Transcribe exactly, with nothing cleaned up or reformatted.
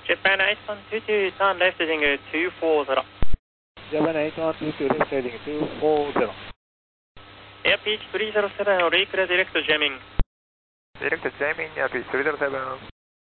Japan eight one two two, turn left heading two four zero. Japan eight one two two, left heading two four zero. Air Peach three zero seven, reclear direct jamming. Direct jamming, Air Peach three zero seven.